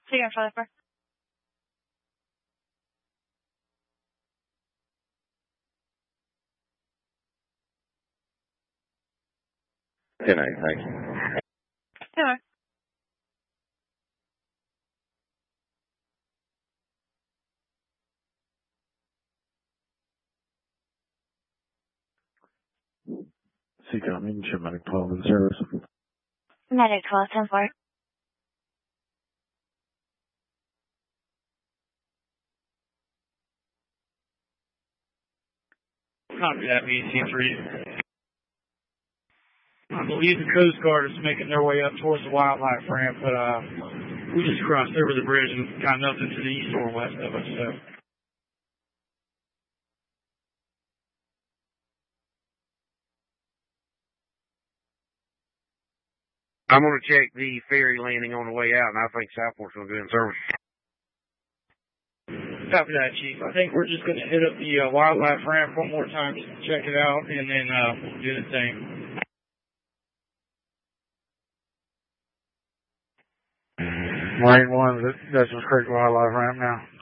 Second floor. 10-8, thanks. Hello. Seacom, Medic 12 in service. Medic 12, 10-4. Copy that, VC3. I believe the Coast Guard is making their way up towards the wildlife ramp, but we just crossed over the bridge and got nothing to the east or west of us, so. I'm going to check the ferry landing on the way out, and I think Southport's going to be in service. Copy that, Chief. I think we're just going to hit up the wildlife ramp one more time to check it out, and then we'll do the same. Marine 1, that's just Creek Wildlife Ramp now.